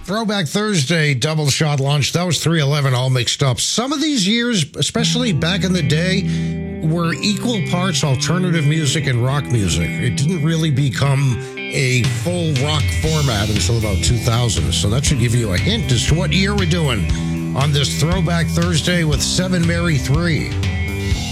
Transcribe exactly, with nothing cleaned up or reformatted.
Throwback Thursday, double shot launch. That was three eleven all mixed up. Some of these years, especially back in the day, were equal parts alternative music and rock music. It didn't really become a full rock format until about two thousand. So that should give you a hint as to what year we're doing on this Throwback Thursday with seven Mary three.